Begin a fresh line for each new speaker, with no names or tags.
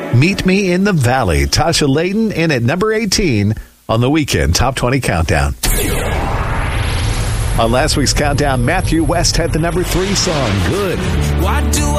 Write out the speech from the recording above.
Meet Me in the Valley. Tasha Layden in at number 18 on the Weekend Top 20 Countdown. On last week's countdown, Matthew West had the number 3 song, Good.
Why do